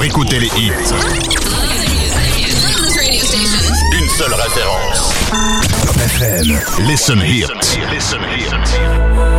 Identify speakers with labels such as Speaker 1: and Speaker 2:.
Speaker 1: Écoutez les hits. Une seule référence. Top FM. Listen Hit.